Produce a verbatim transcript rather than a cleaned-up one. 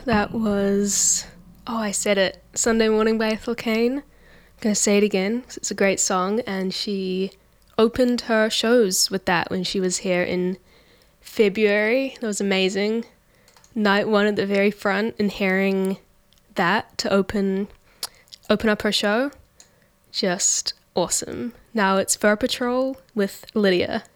That was, oh, I said it, Sunday Morning by Ethel Cain. I'm going to say it again 'cause it's a great song, and she opened her shows with that when she was here in February. That was amazing. Night one at the very front, and hearing that to open open up her show, just awesome. Now it's Fur Patrol with Lydia.